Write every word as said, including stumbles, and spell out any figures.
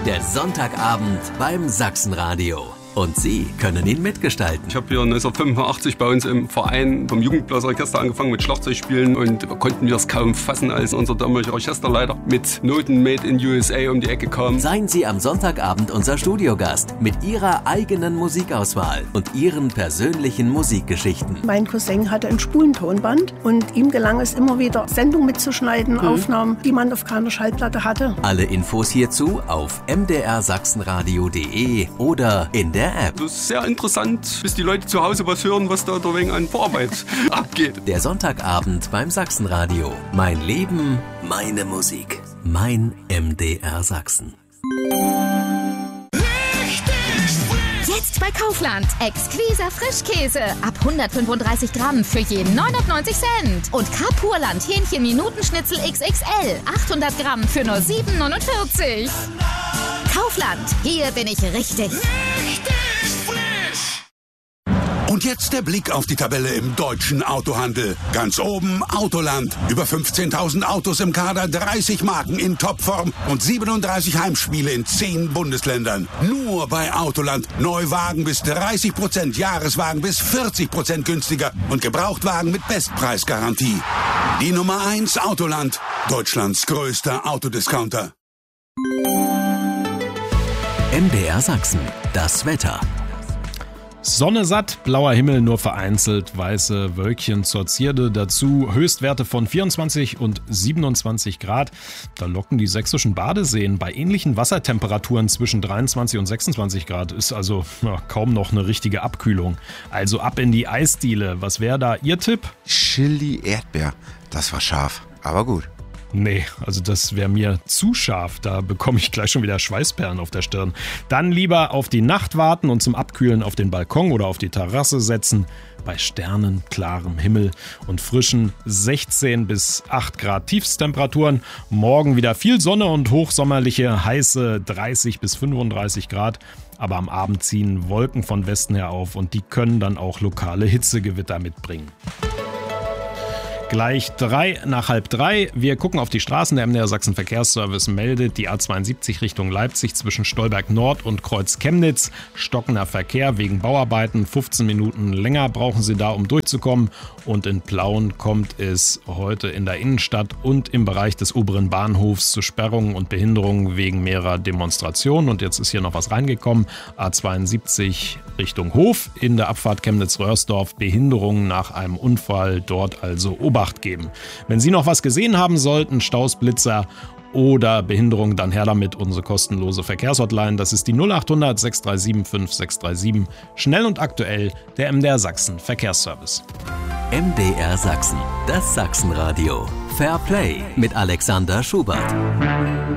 Der Sonntagabend beim Sachsenradio. Und Sie können ihn mitgestalten. Ich habe hier neunzehnhundertfünfundachtzig bei uns im Verein vom Jugendblasorchester angefangen mit Schlagzeugspielen und konnten wir es kaum fassen, als unser damaliger Orchesterleiter mit Noten Made in U S A um die Ecke kam. Seien Sie am Sonntagabend unser Studiogast mit Ihrer eigenen Musikauswahl und Ihren persönlichen Musikgeschichten. Mein Cousin hatte ein Spulentonband und ihm gelang es immer wieder, Sendungen mitzuschneiden, mhm. Aufnahmen, die man auf keiner Schallplatte hatte. Alle Infos hierzu auf m d r sachsenradio punkt d e oder in der App. Das ist sehr interessant, bis die Leute zu Hause was hören, was da wegen an Vorarbeit abgeht. Der Sonntagabend beim Sachsenradio. Mein Leben, meine Musik. Mein M D R Sachsen. Jetzt bei Kaufland. Exquiser Frischkäse. Ab hundertfünfunddreißig Gramm für je neunundneunzig Cent. Und Kapurland Hähnchen Minutenschnitzel X X L. achthundert Gramm für nur sieben neunundvierzig. Kaufland. Hier bin ich richtig. Richtig frisch. Und jetzt der Blick auf die Tabelle im deutschen Autohandel. Ganz oben Autoland. Über fünfzehntausend Autos im Kader, dreißig Marken in Topform und siebenunddreißig Heimspiele in zehn Bundesländern. Nur bei Autoland. Neuwagen bis dreißig Prozent, Jahreswagen bis vierzig Prozent günstiger und Gebrauchtwagen mit Bestpreisgarantie. Die Nummer eins Autoland. Deutschlands größter Autodiscounter. M D R Sachsen. Das Wetter. Sonne satt, blauer Himmel, nur vereinzelt weiße Wölkchen zur Zierde. Dazu Höchstwerte von vierundzwanzig und siebenundzwanzig Grad. Da locken die sächsischen Badeseen bei ähnlichen Wassertemperaturen zwischen dreiundzwanzig und sechsundzwanzig Grad. Ist also ja, kaum noch eine richtige Abkühlung. Also ab in die Eisdiele. Was wäre da Ihr Tipp? Chili Erdbeer. Das war scharf, aber gut. Nee, also das wäre mir zu scharf. Da bekomme ich gleich schon wieder Schweißperlen auf der Stirn. Dann lieber auf die Nacht warten und zum Abkühlen auf den Balkon oder auf die Terrasse setzen. Bei sternenklarem Himmel und frischen sechzehn bis acht Grad Tiefstemperaturen. Morgen wieder viel Sonne und hochsommerliche, heiße dreißig bis fünfunddreißig Grad. Aber am Abend ziehen Wolken von Westen her auf und die können dann auch lokale Hitzegewitter mitbringen. Gleich drei nach halb drei. Wir gucken auf die Straßen. Der M D R Sachsen Verkehrsservice meldet, die A zweiundsiebzig Richtung Leipzig zwischen Stolberg Nord und Kreuz Chemnitz. Stockender Verkehr wegen Bauarbeiten. fünfzehn Minuten länger brauchen Sie da, um durchzukommen. Und in Plauen kommt es heute in der Innenstadt und im Bereich des oberen Bahnhofs zu Sperrungen und Behinderungen wegen mehrerer Demonstrationen. Und jetzt ist hier noch was reingekommen. A zweiundsiebzig Richtung Hof in der Abfahrt Chemnitz-Röhrsdorf. Behinderungen nach einem Unfall, dort also Obacht geben. Wenn Sie noch was gesehen haben sollten, Staus, Blitzer oder Behinderung, dann her damit. Unsere kostenlose Verkehrshotline, das ist die null acht hundert sechs drei sieben fünf sechs drei sieben. Schnell und aktuell, der M D R Sachsen Verkehrsservice. M D R Sachsen, das Sachsenradio. Fair Play mit Alexander Schubert.